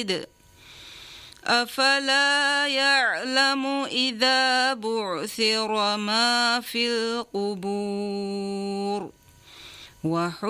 شهيد أفلا يعلم إذا بعثر ما في القبور